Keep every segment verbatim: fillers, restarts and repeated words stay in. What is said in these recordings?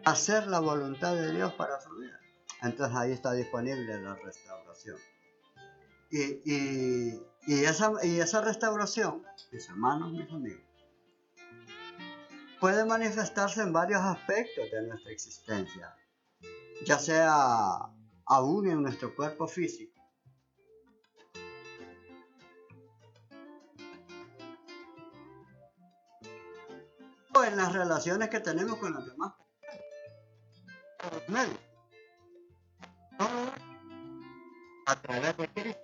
hacer la voluntad de Dios para su vida. Entonces ahí está disponible la restauración. Y, y, y, esa, y esa restauración, mis hermanos, mis amigos, puede manifestarse en varios aspectos de nuestra existencia, ya sea aún en nuestro cuerpo físico, o en las relaciones que tenemos con los demás medios, a través de Cristo.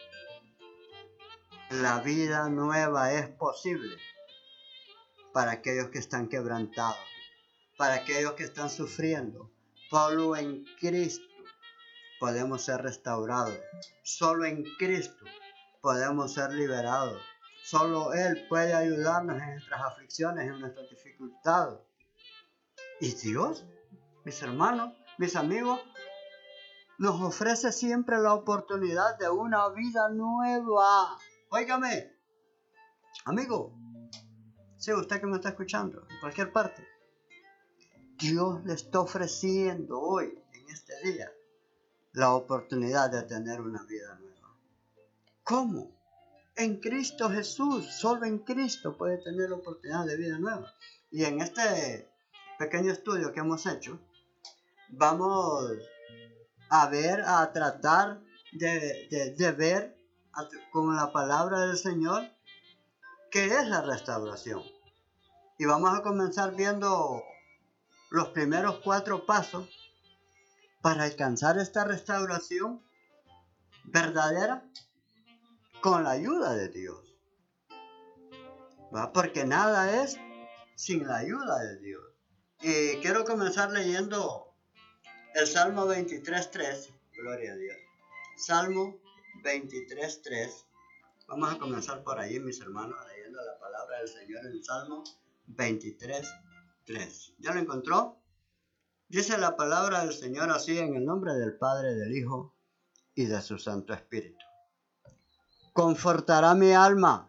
La vida nueva es posible para aquellos que están quebrantados, para aquellos que están sufriendo. Solo en Cristo podemos ser restaurados. Solo en Cristo podemos ser liberados. Solo Él puede ayudarnos en nuestras aflicciones, en nuestras dificultades. Y Dios, mis hermanos, mis amigos, nos ofrece siempre la oportunidad de una vida nueva. Óigame, amigo, sí, usted que me está escuchando, en cualquier parte, Dios le está ofreciendo hoy, en este día, la oportunidad de tener una vida nueva. ¿Cómo? En Cristo Jesús, solo en Cristo puede tener la oportunidad de vida nueva. Y en este pequeño estudio que hemos hecho, vamos a ver, a tratar de, de, de ver con la palabra del Señor qué es la restauración. Y vamos a comenzar viendo los primeros cuatro pasos para alcanzar esta restauración verdadera con la ayuda de Dios. ¿Va? Porque nada es sin la ayuda de Dios. Y quiero comenzar leyendo el Salmo veintitrés tres. Gloria a Dios. Salmo veintitrés tres. Vamos a comenzar por ahí, mis hermanos, leyendo la palabra del Señor en el Salmo veintitrés tres. ¿Ya lo encontró? Dice la palabra del Señor así, en el nombre del Padre, del Hijo y de su Santo Espíritu. Confortará mi alma,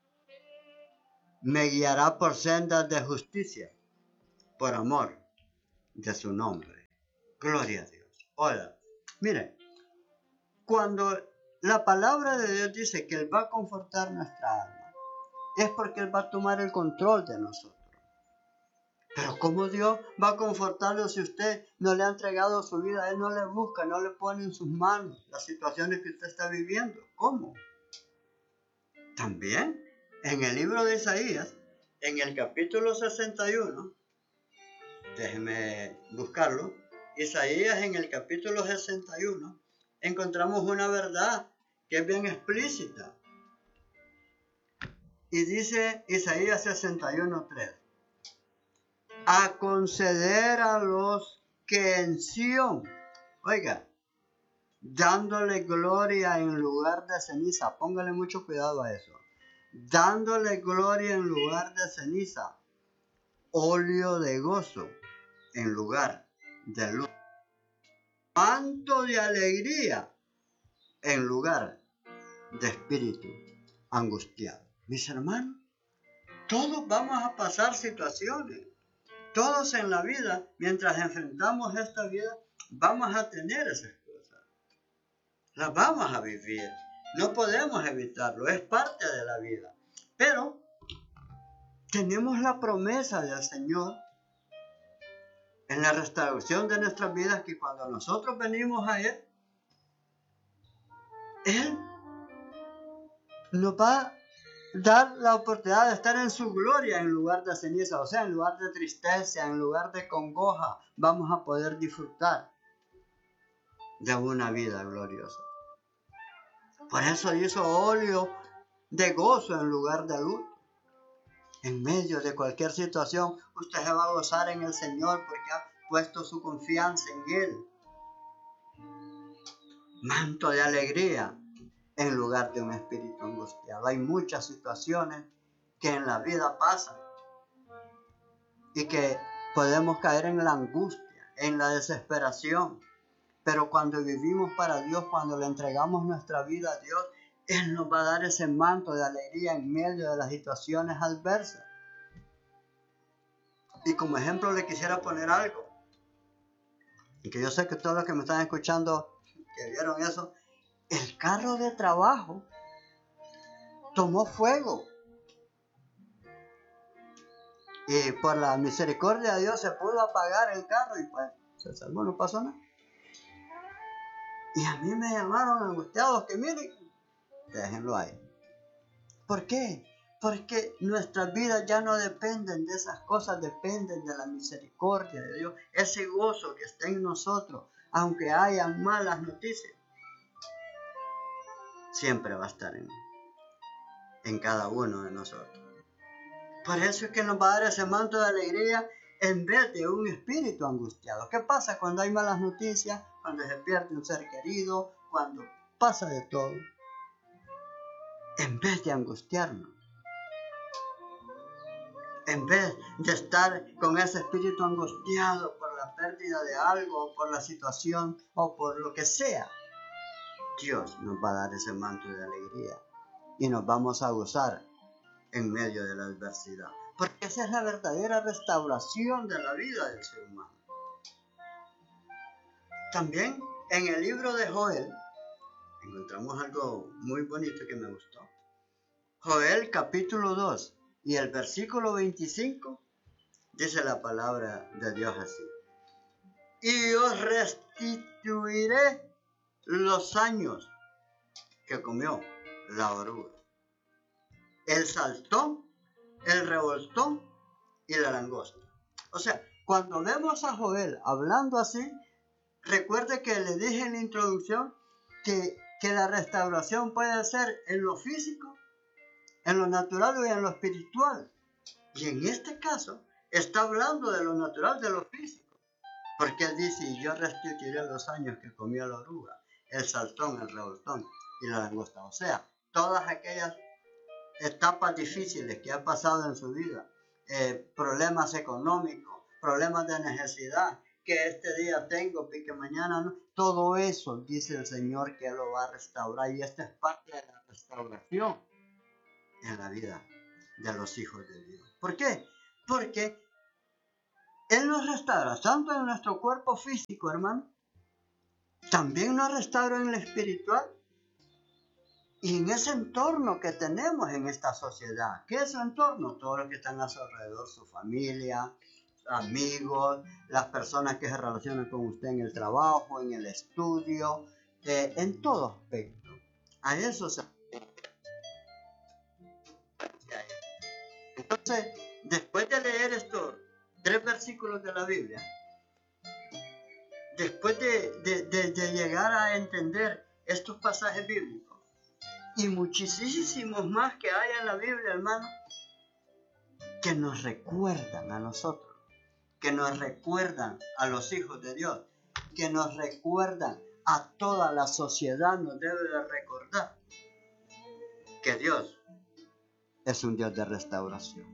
me guiará por sendas de justicia, por amor de su nombre. Gloria a Dios. Hola, mire, cuando la palabra de Dios dice que Él va a confortar nuestra alma, es porque Él va a tomar el control de nosotros. Pero ¿cómo Dios va a confortarlo si usted no le ha entregado su vida? Él no le busca, no le pone en sus manos las situaciones que usted está viviendo. ¿Cómo? También en el libro de Isaías, en el capítulo sesenta y uno, déjeme buscarlo, Isaías en el capítulo sesenta y uno, encontramos una verdad que es bien explícita. Y dice Isaías sesenta y uno tres. A conceder a los que en Sión, oiga, dándole gloria en lugar de ceniza, póngale mucho cuidado a eso, dándole gloria en lugar de ceniza, óleo de gozo en lugar de luz, manto de alegría en lugar de espíritu angustiado. Mis hermanos, todos vamos a pasar situaciones. Todos en la vida, mientras enfrentamos esta vida, vamos a tener esas cosas. Las vamos a vivir. No podemos evitarlo. Es parte de la vida. Pero tenemos la promesa del Señor en la restauración de nuestras vidas, que cuando nosotros venimos a Él, Él nos va a dar la oportunidad de estar en su gloria en lugar de ceniza, o sea, en lugar de tristeza, en lugar de congoja, vamos a poder disfrutar de una vida gloriosa. Por eso hizo óleo de gozo en lugar de luz. En medio de cualquier situación, usted se va a gozar en el Señor porque ha puesto su confianza en Él. Manto de alegría en lugar de un espíritu angustiado. Hay muchas situaciones que en la vida pasan y que podemos caer en la angustia, en la desesperación. Pero cuando vivimos para Dios, cuando le entregamos nuestra vida a Dios, Él nos va a dar ese manto de alegría en medio de las situaciones adversas. Y como ejemplo le quisiera poner algo. Y que yo sé que todos los que me están escuchando, que vieron eso, el carro de trabajo tomó fuego. Y por la misericordia de Dios se pudo apagar el carro y pues se salvó, no pasó nada. Y a mí me llamaron angustiados que miren, déjenlo ahí. ¿Por qué? Porque nuestras vidas ya no dependen de esas cosas, dependen de la misericordia de Dios. Ese gozo que está en nosotros, aunque hayan malas noticias, siempre va a estar en, en cada uno de nosotros. Por eso es que nos va a dar ese manto de alegría en vez de un espíritu angustiado. ¿Qué pasa cuando hay malas noticias? Cuando se pierde un ser querido, cuando pasa de todo. En vez de angustiarnos, en vez de estar con ese espíritu angustiado por la pérdida de algo, o por la situación, o por lo que sea, Dios nos va a dar ese manto de alegría y nos vamos a gozar en medio de la adversidad. Porque esa es la verdadera restauración de la vida del ser humano. También en el libro de Joel encontramos algo muy bonito que me gustó. Joel capítulo dos y el versículo veinticinco dice la palabra de Dios así: y os restituiré los años que comió la oruga, el saltón, el revoltón y la langosta. O sea, cuando vemos a Joel hablando así, recuerde que le dije en la introducción que, que la restauración puede ser en lo físico, en lo natural y en lo espiritual. Y en este caso está hablando de lo natural, de lo físico. Porque él dice: y yo restituiré los años que comió la oruga, el saltón, el revoltón y la langosta. O sea, todas aquellas etapas difíciles que ha pasado en su vida, eh, problemas económicos, problemas de necesidad, que este día tengo y que mañana no, todo eso dice el Señor que Él lo va a restaurar, y esta es parte de la restauración en la vida de los hijos de Dios. ¿Por qué? Porque Él nos restaura tanto en nuestro cuerpo físico, hermano, también nos restaura en el espiritual y en ese entorno que tenemos en esta sociedad. ¿Qué es su entorno? Todo lo que están a su alrededor, su familia, amigos, las personas que se relacionan con usted en el trabajo, en el estudio, eh, en todo aspecto. A eso se... Entonces, después de leer estos tres versículos de la Biblia, después de, de, de, de llegar a entender estos pasajes bíblicos, y muchísimos más que hay en la Biblia, hermano, que nos recuerdan a nosotros, que nos recuerdan a los hijos de Dios, que nos recuerdan a toda la sociedad, nos debe de recordar que Dios es un Dios de restauración.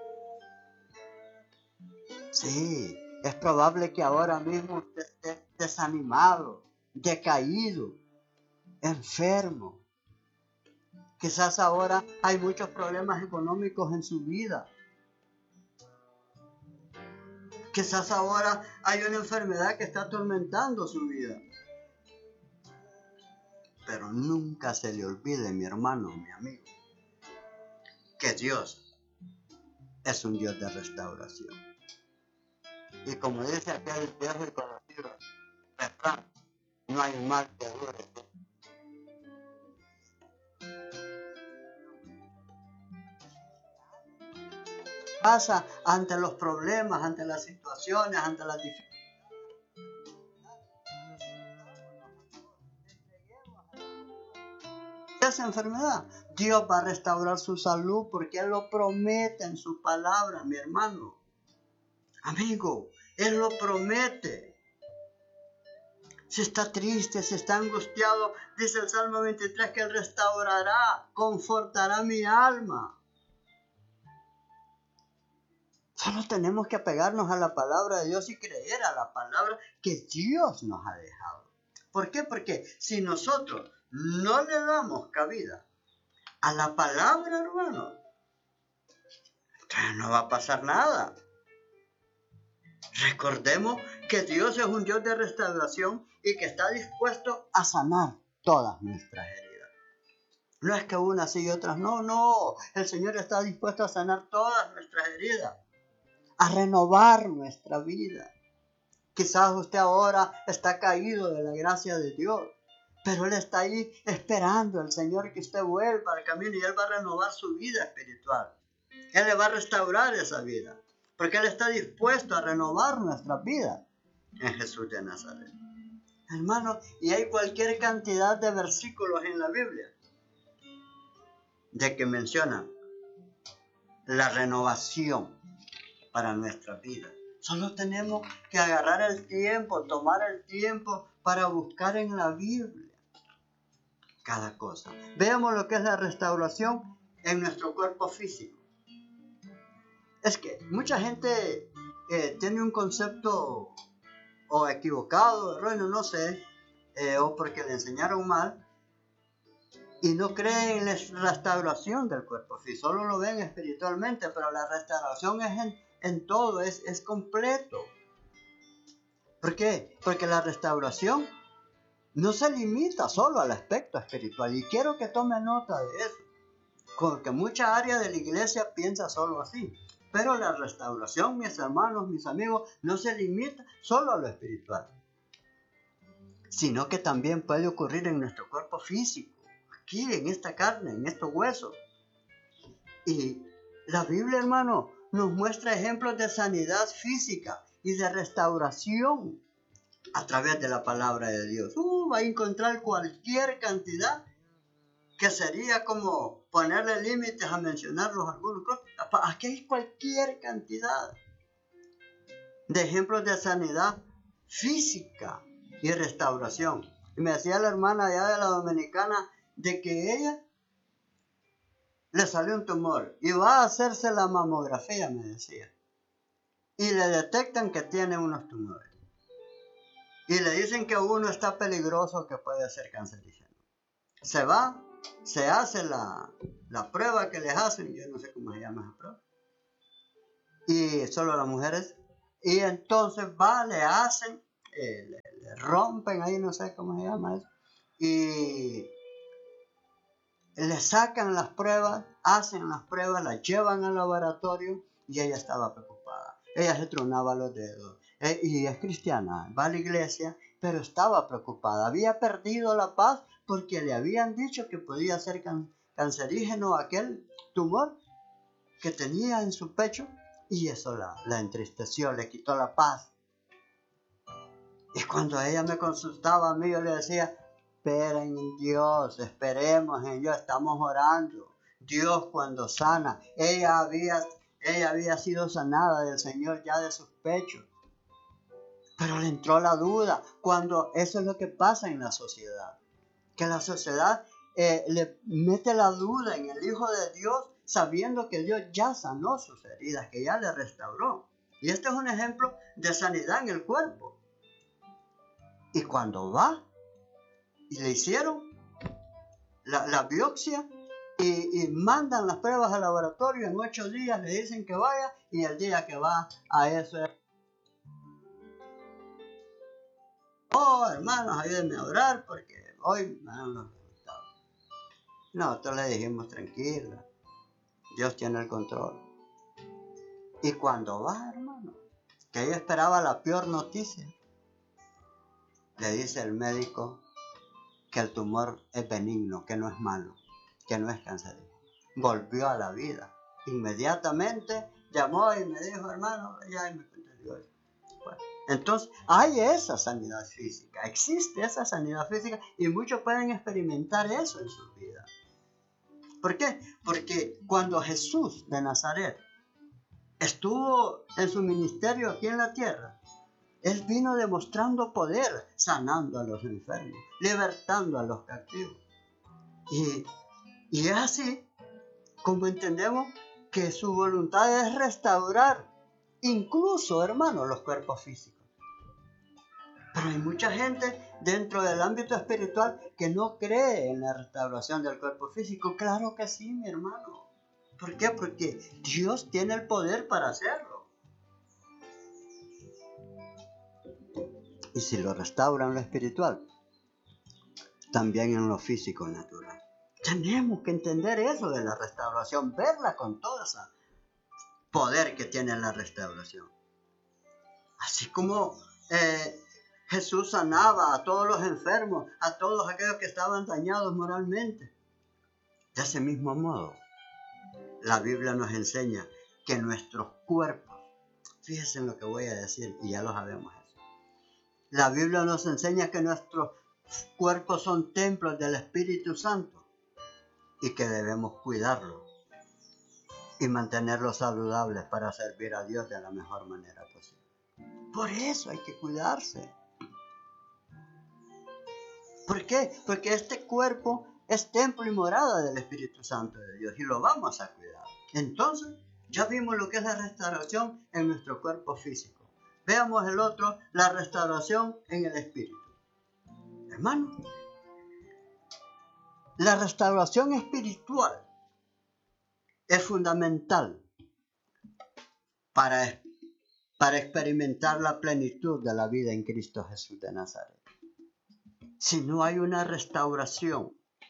Sí, es probable que ahora mismo usted esté desanimado, decaído, enfermo. Quizás ahora hay muchos problemas económicos en su vida. Quizás ahora hay una enfermedad que está atormentando su vida. Pero nunca se le olvide, mi hermano, mi amigo, que Dios es un Dios de restauración. Y como dice aquel viejo y conocido refrán, no hay mal que dure. Pasa ante los problemas, ante las situaciones, ante las dificultades. Esa enfermedad, Dios va a restaurar su salud porque Él lo promete en su palabra, mi hermano. Amigo, Él lo promete. Si está triste, si está angustiado, dice el Salmo veintitrés que Él restaurará, confortará mi alma. Solo tenemos que apegarnos a la palabra de Dios y creer a la palabra que Dios nos ha dejado. ¿Por qué? Porque si nosotros no le damos cabida a la palabra, hermano, entonces no va a pasar nada. Recordemos que Dios es un Dios de restauración y que está dispuesto a sanar todas nuestras heridas. No es que unas sí y otras no, no. El Señor está dispuesto a sanar todas nuestras heridas, a renovar nuestra vida. Quizás usted ahora está caído de la gracia de Dios, pero Él está ahí esperando al Señor que usted vuelva al camino y Él va a renovar su vida espiritual. Él le va a restaurar esa vida, porque Él está dispuesto a renovar nuestras vidas en Jesús de Nazaret. Hermano, y hay cualquier cantidad de versículos en la Biblia de que mencionan la renovación para nuestra vida. Solo tenemos que agarrar el tiempo, tomar el tiempo para buscar en la Biblia cada cosa. Veamos lo que es la restauración en nuestro cuerpo físico. Es que mucha gente eh, tiene un concepto o equivocado, erróneo, no sé, eh, o porque le enseñaron mal, y no creen en la restauración del cuerpo físico, solo lo ven espiritualmente, pero la restauración es en, en todo, es, es completo. ¿Por qué? Porque la restauración no se limita solo al aspecto espiritual, y quiero que tome nota de eso, porque mucha área de la iglesia piensa solo así. Pero la restauración, mis hermanos, mis amigos, no se limita solo a lo espiritual, sino que también puede ocurrir en nuestro cuerpo físico, aquí en esta carne, en estos huesos. Y la Biblia, hermano, nos muestra ejemplos de sanidad física y de restauración a través de la palabra de Dios. Uh, va a encontrar cualquier cantidad que sería como ponerle límites a mencionarlos algunos. Aquí hay cualquier cantidad de ejemplos de sanidad física y restauración. Y me decía la hermana allá de la Dominicana de que ella le salió un tumor y va a hacerse la mamografía, me decía. Y le detectan que tiene unos tumores. Y le dicen que uno está peligroso, que puede ser cancerígeno. Se va, se hace la, la prueba que les hacen, yo no sé cómo se llama esa prueba, y solo las mujeres, y entonces va, le hacen, eh, le, le rompen ahí, no sé cómo se llama eso, y le sacan las pruebas, hacen las pruebas, las llevan al laboratorio, y ella estaba preocupada. Ella se tronaba los dedos, eh, y es cristiana, va a la iglesia, pero estaba preocupada, había perdido la paz porque le habían dicho que podía ser can- cancerígeno aquel tumor que tenía en su pecho, y eso la, la entristeció, le quitó la paz. Y cuando ella me consultaba a mí, yo le decía, esperen en Dios, esperemos en Dios, estamos orando. Dios cuando sana, ella había, ella había sido sanada del Señor ya de sus pechos. Pero le entró la duda, cuando eso es lo que pasa en la sociedad. Que la sociedad eh, le mete la duda en el Hijo de Dios, sabiendo que Dios ya sanó sus heridas, que ya le restauró. Y este es un ejemplo de sanidad en el cuerpo. Y cuando va, y le hicieron la, la biopsia, y, y mandan las pruebas al laboratorio, en ocho días le dicen que vaya, y el día que va a eso es, oh hermanos, ayúdenme a orar, porque hoy me dan los resultados. Nosotros le dijimos, tranquila, Dios tiene el control. Y cuando va, hermano, que ella esperaba la peor noticia, le dice el médico que el tumor es benigno, que no es malo, que no es cancerígeno. Volvió a la vida. Inmediatamente llamó y me dijo, hermano, ya me entendió eso. Bueno, entonces, hay esa sanidad física, existe esa sanidad física y muchos pueden experimentar eso en sus vidas. ¿Por qué? Porque cuando Jesús de Nazaret estuvo en su ministerio aquí en la tierra, Él vino demostrando poder, sanando a los enfermos, libertando a los cautivos. Y, y es así como entendemos que su voluntad es restaurar, incluso, hermanos, los cuerpos físicos. Pero hay mucha gente dentro del ámbito espiritual que no cree en la restauración del cuerpo físico. Claro que sí, mi hermano. ¿Por qué? Porque Dios tiene el poder para hacerlo. Y si lo restaura en lo espiritual, también en lo físico natural. Tenemos que entender eso de la restauración, verla con todo ese poder que tiene la restauración. Así como eh, Jesús sanaba a todos los enfermos, a todos aquellos que estaban dañados moralmente. De ese mismo modo, la Biblia nos enseña que nuestros cuerpos, fíjense en lo que voy a decir y ya lo sabemos eso. La Biblia nos enseña que nuestros cuerpos son templos del Espíritu Santo y que debemos cuidarlos y mantenerlos saludables para servir a Dios de la mejor manera posible. Por eso hay que cuidarse. ¿Por qué? Porque este cuerpo es templo y morada del Espíritu Santo de Dios y lo vamos a cuidar. Entonces, ya vimos lo que es la restauración en nuestro cuerpo físico. Veamos el otro, la restauración en el espíritu. Hermano, la restauración espiritual es fundamental para, para experimentar la plenitud de la vida en Cristo Jesús de Nazaret. Si no hay una restauración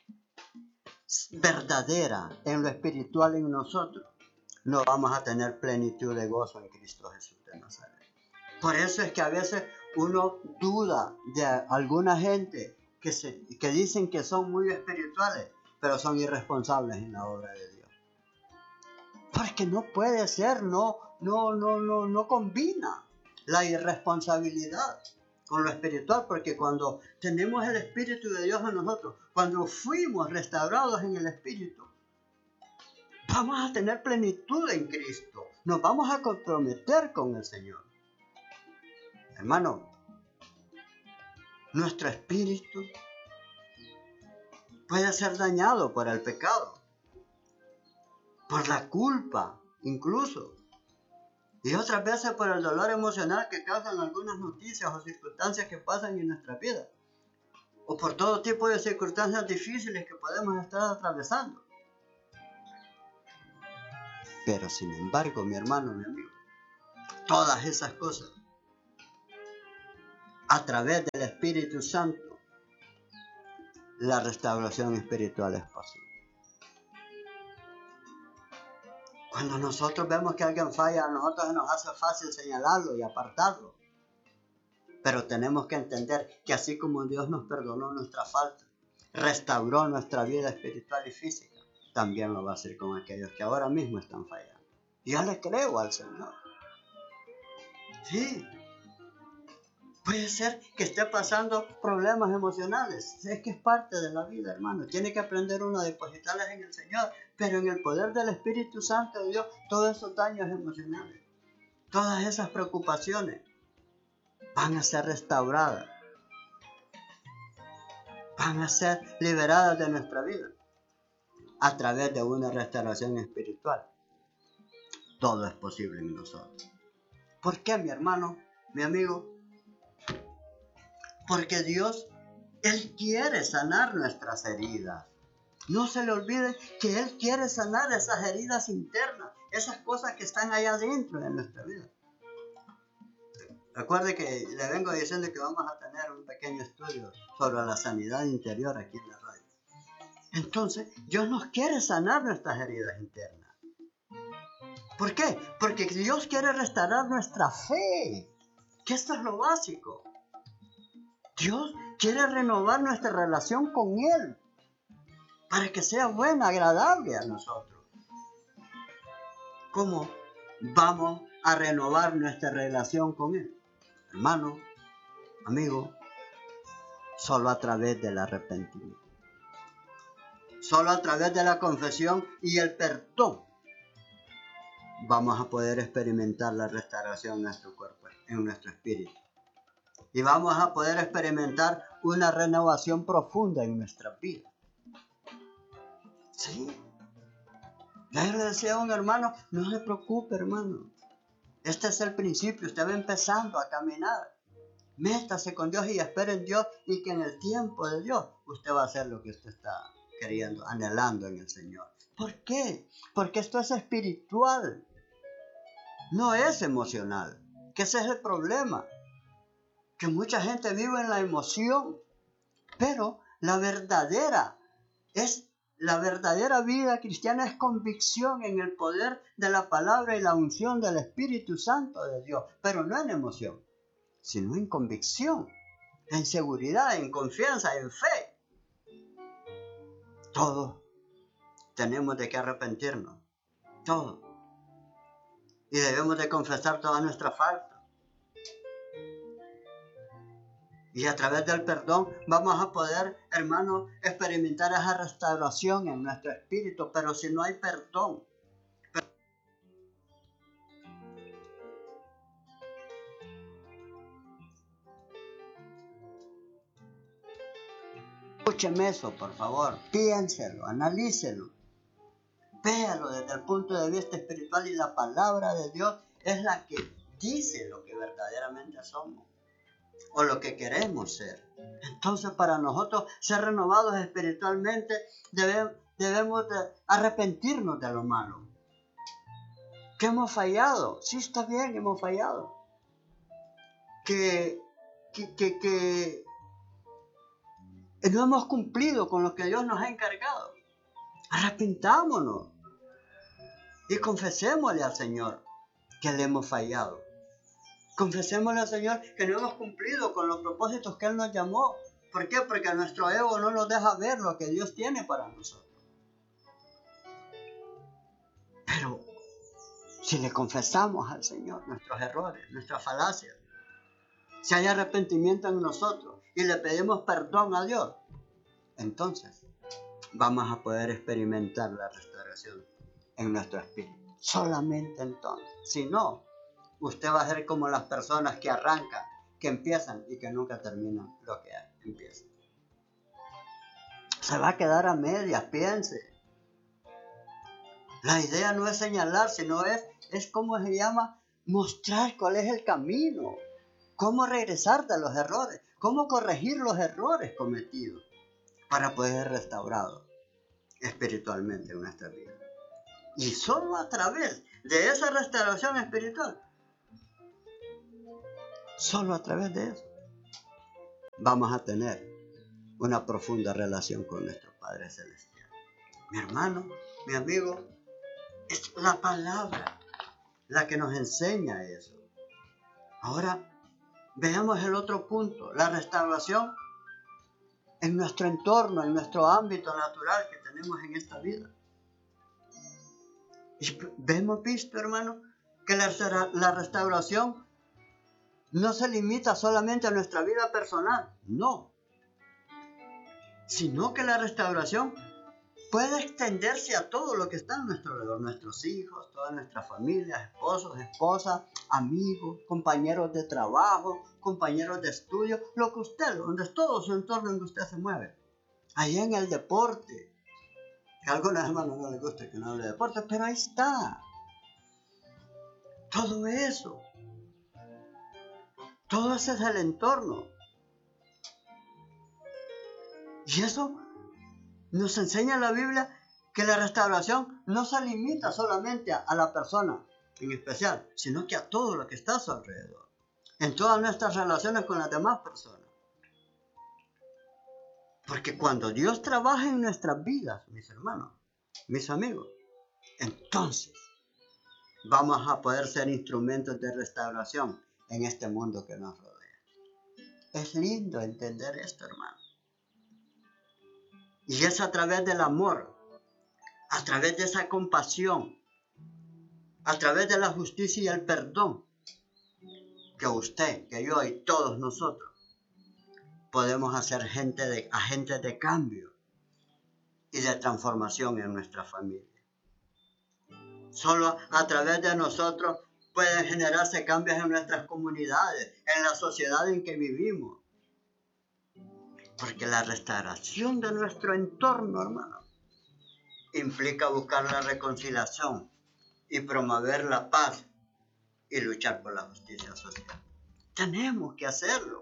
verdadera en lo espiritual en nosotros, no vamos a tener plenitud de gozo en Cristo Jesús de Nazaret. Por eso es que a veces uno duda de alguna gente que, se, que dicen que son muy espirituales, pero son irresponsables en la obra de Dios. Porque no puede ser, no, no, no, no, no combina la irresponsabilidad con lo espiritual, porque cuando tenemos el Espíritu de Dios en nosotros, cuando fuimos restaurados en el Espíritu, vamos a tener plenitud en Cristo, nos vamos a comprometer con el Señor. Hermano, nuestro espíritu puede ser dañado por el pecado, por la culpa incluso, y otras veces por el dolor emocional que causan algunas noticias o circunstancias que pasan en nuestra vida, o por todo tipo de circunstancias difíciles que podemos estar atravesando. Pero sin embargo, mi hermano, mi amigo, todas esas cosas, a través del Espíritu Santo, la restauración espiritual es posible. Cuando nosotros vemos que alguien falla, a nosotros nos hace fácil señalarlo y apartarlo. Pero tenemos que entender que así como Dios nos perdonó nuestra falta, restauró nuestra vida espiritual y física, también lo va a hacer con aquellos que ahora mismo están fallando. Y yo le creo al Señor. Sí. Puede ser que esté pasando problemas emocionales. Es que es parte de la vida, hermano. Tiene que aprender uno a depositarlas en el Señor. Pero en el poder del Espíritu Santo de Dios, todos esos daños emocionales, todas esas preocupaciones van a ser restauradas. Van a ser liberadas de nuestra vida a través de una restauración espiritual. Todo es posible en nosotros. ¿Por qué, mi hermano, mi amigo? Porque Dios, Él quiere sanar nuestras heridas. No se le olvide que Él quiere sanar esas heridas internas, esas cosas que están allá adentro de nuestra vida. Recuerde que le vengo diciendo que vamos a tener un pequeño estudio sobre la sanidad interior aquí en la radio. Entonces, Dios nos quiere sanar nuestras heridas internas. ¿Por qué? Porque Dios quiere restaurar nuestra fe, que esto es lo básico. Dios quiere renovar nuestra relación con Él para que sea buena, agradable a nosotros. ¿Cómo vamos a renovar nuestra relación con Él? Hermano, amigo, solo a través del arrepentimiento. Solo a través de la confesión y el perdón vamos a poder experimentar la restauración en nuestro cuerpo, en nuestro espíritu. Y vamos a poder experimentar una renovación profunda en nuestra vida. Sí. Yo le decía a un hermano, no se preocupe, hermano. Este es el principio, usted va empezando a caminar. Métase con Dios y espere en Dios y que en el tiempo de Dios usted va a hacer lo que usted está queriendo, anhelando en el Señor. ¿Por qué? Porque esto es espiritual, no es emocional, que ese es el problema. que mucha gente vive en la emoción, pero la verdadera es la verdadera vida cristiana es convicción en el poder de la palabra y la unción del Espíritu Santo de Dios, pero no en emoción, sino en convicción, en seguridad, en confianza, en fe. Todos tenemos de qué arrepentirnos, todos, y debemos de confesar todas nuestras faltas. Y a través del perdón vamos a poder, hermanos, experimentar esa restauración en nuestro espíritu. Pero si no hay perdón, escúcheme eso, por favor, piénselo, analícelo, véalo desde el punto de vista espiritual, y la palabra de Dios es la que dice lo que verdaderamente somos o lo que queremos ser. Entonces, para nosotros ser renovados espiritualmente, debe, debemos de arrepentirnos de lo malo. ¿Que hemos fallado? Sí, está bien, hemos fallado. Que, que, que, que no hemos cumplido con lo que Dios nos ha encargado. Arrepintámonos y confesémosle al Señor que le hemos fallado. Confesémosle al Señor que no hemos cumplido con los propósitos que Él nos llamó. ¿Por qué? Porque nuestro ego no nos deja ver lo que Dios tiene para nosotros. Pero si le confesamos al Señor nuestros errores, nuestras falacias, si hay arrepentimiento en nosotros y le pedimos perdón a Dios, entonces vamos a poder experimentar la restauración en nuestro espíritu. Solamente entonces. Si no, usted va a ser como las personas que arrancan, que empiezan y que nunca terminan lo que empiezan. Se va a quedar a medias, piense. La idea no es señalar, sino es, es como se llama, mostrar cuál es el camino, cómo regresar de los errores, cómo corregir los errores cometidos para poder ser restaurados espiritualmente en nuestra vida. Y solo a través de esa restauración espiritual, solo a través de eso, vamos a tener una profunda relación con nuestro Padre Celestial. Mi hermano, mi amigo, es la palabra la que nos enseña eso. Ahora, veamos el otro punto, la restauración en nuestro entorno, en nuestro ámbito natural que tenemos en esta vida. Y hemos visto, hermano, que la, la restauración no se limita solamente a nuestra vida personal, no, sino que la restauración puede extenderse a todo lo que está a nuestro alrededor, nuestros hijos, toda nuestra familia, esposos, esposas, amigos, compañeros de trabajo, compañeros de estudio, lo que usted, donde es todo su entorno en que usted se mueve. Allá en el deporte, que a algunos hermanos no les gusta que no hable de deporte, pero ahí está. Todo eso. Todo ese es el entorno. Y eso nos enseña la Biblia que la restauración no se limita solamente a, a la persona en especial, sino que a todo lo que está a su alrededor, en todas nuestras relaciones con las demás personas. Porque cuando Dios trabaja en nuestras vidas, mis hermanos, mis amigos, entonces vamos a poder ser instrumentos de restauración en este mundo que nos rodea. Es lindo entender esto, hermano. Y es a través del amor, a través de esa compasión, a través de la justicia y el perdón, que usted, que yo y todos nosotros podemos hacer gente de, agentes de cambio y de transformación en nuestra familia. Solo a través de nosotros pueden generarse cambios en nuestras comunidades, en la sociedad en que vivimos. Porque la restauración de nuestro entorno, hermano, implica buscar la reconciliación y promover la paz y luchar por la justicia social. Tenemos que hacerlo.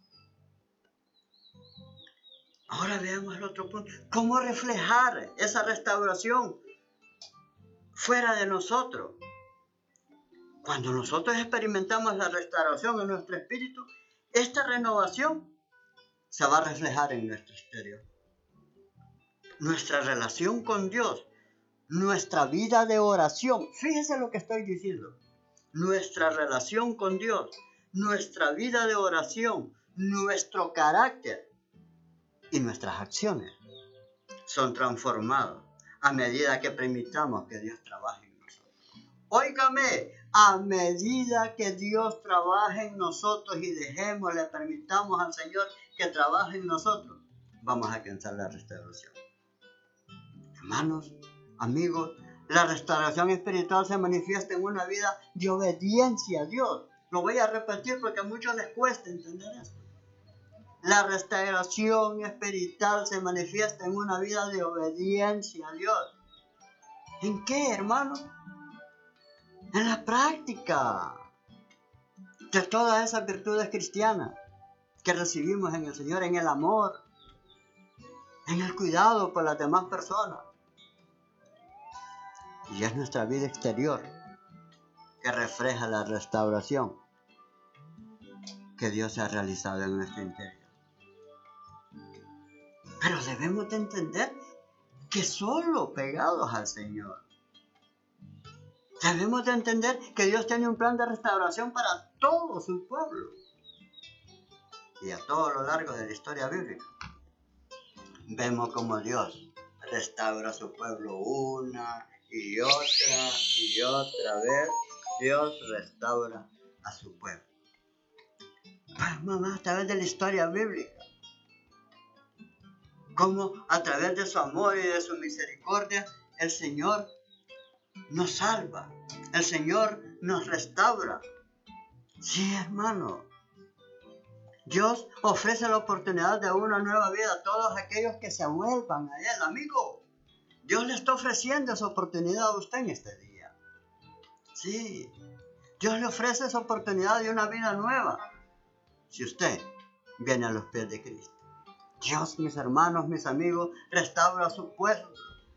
Ahora veamos el otro punto. ¿Cómo reflejar esa restauración fuera de nosotros? Cuando nosotros experimentamos la restauración en nuestro espíritu, esta renovación se va a reflejar en nuestro exterior. Nuestra relación con Dios, nuestra vida de oración, fíjese lo que estoy diciendo, nuestra relación con Dios, nuestra vida de oración, nuestro carácter y nuestras acciones son transformados a medida que permitamos que Dios trabaje en nosotros. Óigame, a medida que Dios trabaje en nosotros y dejemos, le permitamos al Señor que trabaje en nosotros, vamos a alcanzar la restauración. Hermanos, amigos, la restauración espiritual se manifiesta en una vida de obediencia a Dios. Lo voy a repetir porque a muchos les cuesta entender esto. La restauración espiritual se manifiesta en una vida de obediencia a Dios. ¿En qué, hermano? En la práctica de todas esas virtudes cristianas que recibimos en el Señor, en el amor, en el cuidado por las demás personas. Y es nuestra vida exterior que refleja la restauración que Dios ha realizado en nuestro interior. Pero debemos de entender que solo pegados al Señor. Debemos de entender que Dios tiene un plan de restauración para todo su pueblo. Y a todo lo largo de la historia bíblica, vemos como Dios restaura a su pueblo una y otra y otra vez. Dios restaura a su pueblo. Vamos a través de la historia bíblica. Como a través de su amor y de su misericordia, el Señor nos salva. El Señor nos restaura. Sí, hermano. Dios ofrece la oportunidad de una nueva vida a todos aquellos que se vuelvan a Él, amigo. Dios le está ofreciendo esa oportunidad a usted en este día. Sí, Dios le ofrece esa oportunidad de una vida nueva. Si usted viene a los pies de Cristo. Dios, mis hermanos, mis amigos, restaura su pueblo.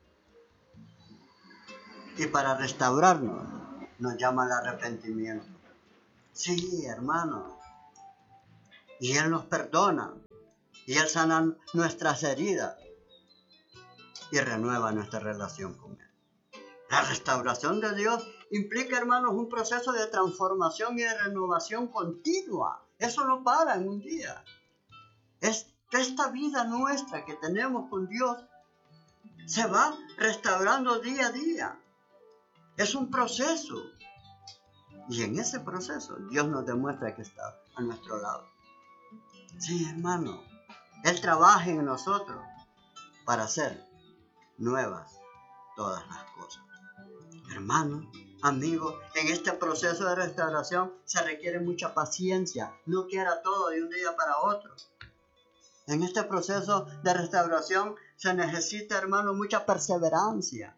Y para restaurarnos, nos llama al arrepentimiento. Sí, hermano. Y Él nos perdona. Y Él sana nuestras heridas. Y renueva nuestra relación con Él. La restauración de Dios implica, hermanos, un proceso de transformación y de renovación continua. Eso no para en un día. Es esta vida nuestra que tenemos con Dios se va restaurando día a día. Es un proceso. Y en ese proceso Dios nos demuestra que está a nuestro lado. Sí, hermano. Él trabaja en nosotros para hacer nuevas todas las cosas. Hermano, amigo, en este proceso de restauración se requiere mucha paciencia. No quiera todo de un día para otro. En este proceso de restauración se necesita, hermano, mucha perseverancia.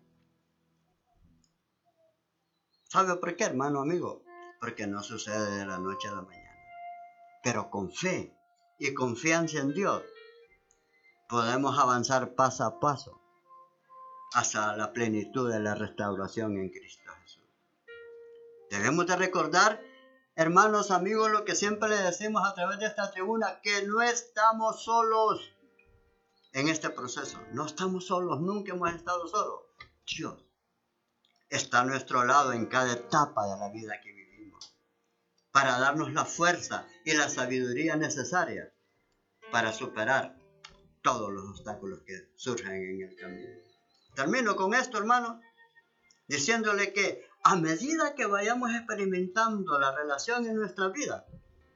¿Sabe por qué, hermano, amigo? Porque no sucede de la noche a la mañana. Pero con fe y confianza en Dios podemos avanzar paso a paso hasta la plenitud de la restauración en Cristo Jesús. Debemos de recordar, hermanos, amigos, lo que siempre le decimos a través de esta tribuna, que no estamos solos en este proceso. No estamos solos, nunca hemos estado solos. Dios está a nuestro lado en cada etapa de la vida que vivimos, para darnos la fuerza y la sabiduría necesaria para superar todos los obstáculos que surgen en el camino. Termino con esto, hermano, diciéndole que a medida que vayamos experimentando la relación en nuestra vida,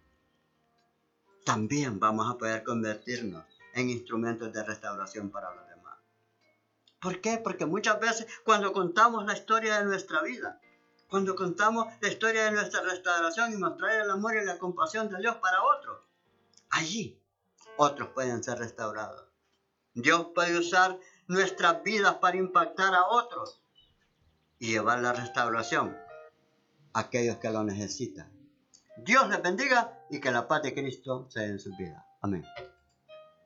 también vamos a poder convertirnos en instrumentos de restauración para los demás. ¿Por qué? Porque muchas veces cuando contamos la historia de nuestra vida, cuando contamos la historia de nuestra restauración y mostrar el amor y la compasión de Dios para otros, allí otros pueden ser restaurados. Dios puede usar nuestras vidas para impactar a otros y llevar la restauración a aquellos que lo necesitan. Dios les bendiga y que la paz de Cristo sea en sus vidas. Amén.